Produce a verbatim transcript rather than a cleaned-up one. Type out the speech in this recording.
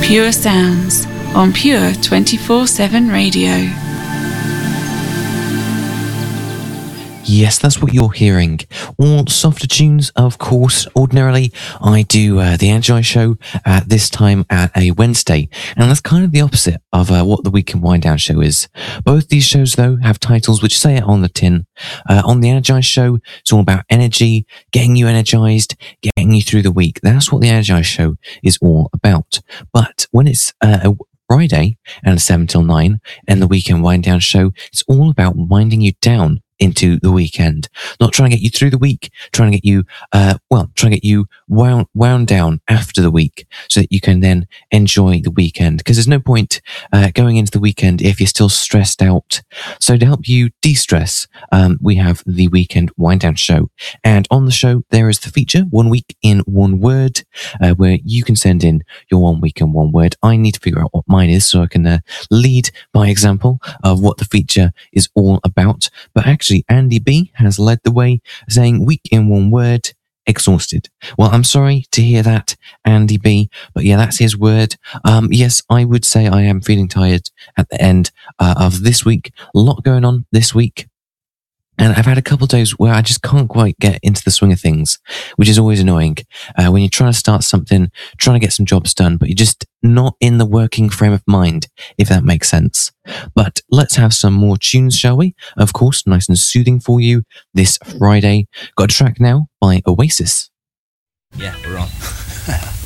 Pure Sounds on Pure twenty-four seven Radio. Yes, that's what you're hearing. All softer tunes, of course. Ordinarily, I do uh, the Energy Show at this time at a Wednesday, and that's kind of the opposite of uh, what the Weekend Wind Down Show is. Both these shows, though, have titles which say it on the tin. Uh, on the Energy Show, it's all about energy, getting you energized, getting you through the week. That's what the Energy Show is all about. But when it's uh, a Friday and seven till nine, and the Weekend Wind Down Show, it's all about winding you down into the weekend, not trying to get you through the week, trying to get you, uh, well, trying to get you wound, wound down after the week so that you can then enjoy the weekend. Because there's no point uh, going into the weekend if you're still stressed out. So to help you de-stress, um, we have the Weekend Wind Down Show. And on the show, there is the feature, One Week in One Word, uh, where you can send in your one week in one word. I need to figure out what mine is so I can uh, lead by example of what the feature is all about. But actually, Actually, Andy B has led the way, saying week in one word, exhausted. Well, I'm sorry to hear that, Andy B, but yeah, that's his word. Um, yes, I would say I am feeling tired at the end uh, of this week. A lot going on this week. And I've had a couple of days where I just can't quite get into the swing of things, which is always annoying. Uh, when you're trying to start something, trying to get some jobs done, but you're just not in the working frame of mind, if that makes sense. But let's have some more tunes, shall we? Of course, nice and soothing for you this Friday. Got a track now by Oasis. Yeah, we're on.